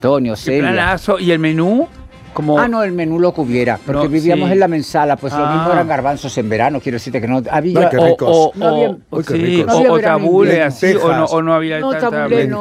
Antonio, Qué Celia. planazo. ¿Y el menú? Como... Ah, no, el menú lo que hubiera, porque No, vivíamos sí. en la mensala, pues lo mismo Ah. eran garbanzos en verano, quiero decirte que no había... Ay, qué ricos. No había- Uy, qué sí, ricos. no había o verano, tabule invierno. así, o no había No, tanta... tabule no.